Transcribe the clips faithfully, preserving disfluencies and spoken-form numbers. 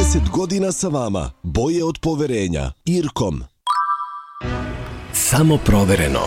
trideset godina sa vama. Boje od poverenja. Irkom. Samo provereno.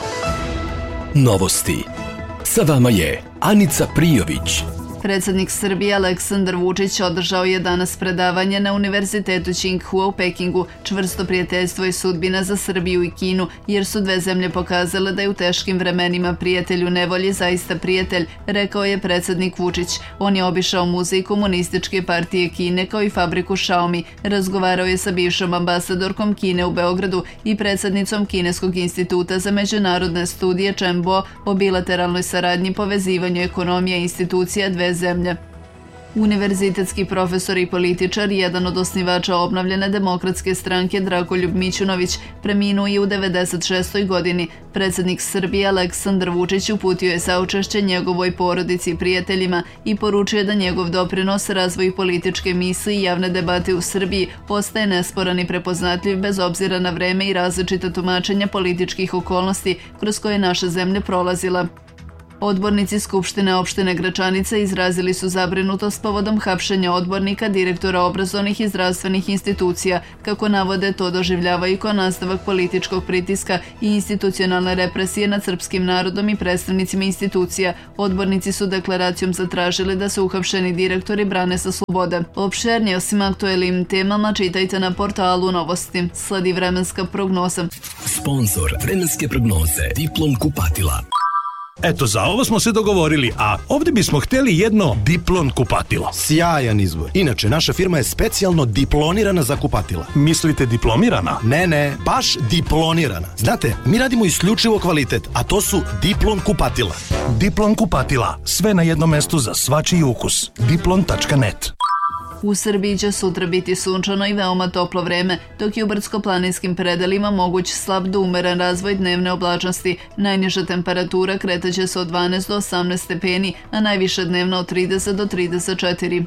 Novosti. Sa vama je Anica Prijović. Predsjednik Srbije Aleksandar Vučić održao je danas predavanje na Univerzitetu Tsinghua u Pekingu. Čvrsto prijateljstvo i sudbina za Srbiju i Kinu, jer su dve zemlje pokazale da je u teškim vremenima prijatelj u nevolji zaista prijatelj, rekao je predsjednik Vučić. On je obišao muzej Komunističke partije Kine kao i fabriku Xiaomi, razgovarao je sa bivšom ambasadorkom Kine u Beogradu i predsjednicom Kineskog instituta za međunarodne studije Chen Bo o bilateralnoj saradnji, povezivanju ekonomije i institucija dve zemlje. Univerzitetski profesor i političar, jedan od osnivača obnovljene demokratske stranke Dragoljub Mićunović, preminuo je u devedeset šestoj godini. Predsjednik Srbije Aleksandar Vučić uputio je saučešće njegovoj porodici i prijateljima i poručio da njegov doprinos razvoju političke misli i javne debate u Srbiji ostaje nesporan i prepoznatljiv bez obzira na vreme i različita tumačenja političkih okolnosti kroz koje naša zemlja prolazila. Odbornici Skupštine opštine Gračanice izrazili su zabrinutost povodom hapšenja odbornika, direktora obrazovnih i zdravstvenih institucija, kako navode to doživljavaju kao nastavak političkog pritiska i institucionalne represije nad srpskim narodom i predstavnicima institucija. Odbornici su deklaracijom zatražili da se uhapšeni direktori brane sa slobode. Opširnije osim aktuelnim temama čitajte na portalu Novosti. Sledi vremenska prognoza. Sponzor vremenske prognoze Diplom kupatila. Eto, za ovo smo se dogovorili, a ovdje bismo htjeli jedno Diplon kupatilo. Sjajan izbor. Inače, naša firma je specijalno diplonirana za kupatila. Mislite diplomirana? Ne, ne, baš diplonirana. Znate, mi radimo isključivo kvalitet, a to su Diplon kupatila. Diplon kupatila. Sve na jednom mestu za svačiji ukus. diplon tačka net. U Srbiji će sutra biti sunčano i veoma toplo vreme, dok je u brdsko-planinskim predelima moguć slab do umeren razvoj dnevne oblačnosti. Najniža temperatura kretaće se od dvanaest do osamnaest stepeni, a najviša dnevna od trideset do trideset četiri.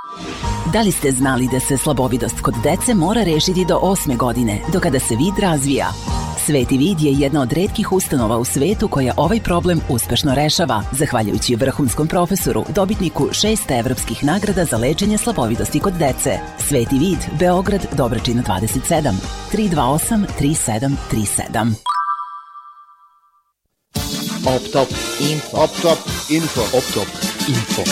Da li ste znali da se slabovidost kod dece mora rešiti do osme godine, do kada se vid razvija? Sveti vid je jedna od retkih ustanova u svetu koja ovaj problem uspešno rešava, zahvaljujući vrhunskom profesoru, dobitniku šest evropskih nagrada za lečenje slabovidosti kod dece. Sveti vid, Beograd, Dobračina dvadeset sedam, tri dva osam tri sedam tri sedam. Optop info. Optop info. Optop info.